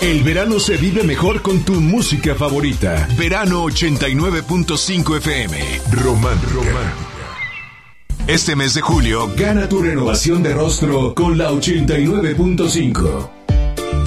El verano se vive mejor con tu música favorita. Verano 89.5 FM. Romántica. Este mes de julio, gana tu renovación de rostro con la 89.5.